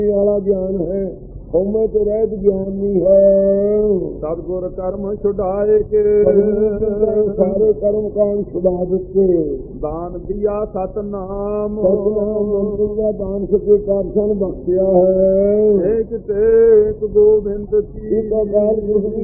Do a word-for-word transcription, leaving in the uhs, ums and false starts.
ਵਾਲਾ ਗਿਆਨ ਹੈ, ਹਉਮੈ ਤੋਂ ਰਹਿਤ ਗਿਆਨ ਨਹੀਂ ਹੈ। ਸਤਿਗੁਰ ਕਰਮ ਛੁਡਾਏ ਕੇ ਸਾਰੇ ਕਰਮ ਕਾਂਡ ਛੁਡਾ ਦਿੱਤੇ। ਦਾਨ ਦਿਆ ਸਤਨਾਮ ਸਤਨਾਮ ਮੰਤਰ ਦਾ ਦਾਨ ਸੱਚੇ ਪਾਤਸ਼ਾਹ ਨੇ ਬਖਸ਼ਿਆ ਹੈ। ਏਕ ਟੇਕ ਗੋਬਿੰਦ ਕੀ ਇੱਕ ਅਕਾਲ ਪੁਰਖ ਦੀ